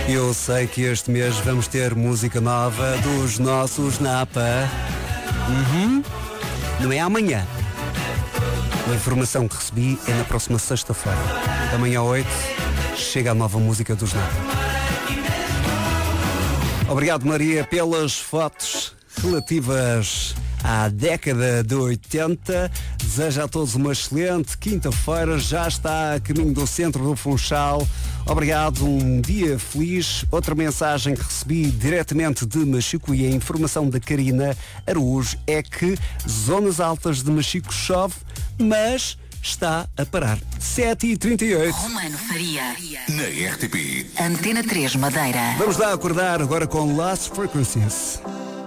Eu sei que este mês vamos ter música nova dos nossos Napa. Não é amanhã. A informação que recebi é na próxima sexta-feira. Amanhã às 8 chega a nova música dos Napa. Obrigado, Maria, pelas fotos relativas à década de 80. Desejo a todos uma excelente quinta-feira. Já está a caminho do centro do Funchal. Obrigado, um dia feliz. Outra mensagem que recebi diretamente de Machico e a informação da Karina Araújo é que zonas altas de Machico chove, mas está a parar. 7h38. Romano Faria. Na RTP. Antena 3 Madeira. Vamos lá acordar agora com Last Frequencies.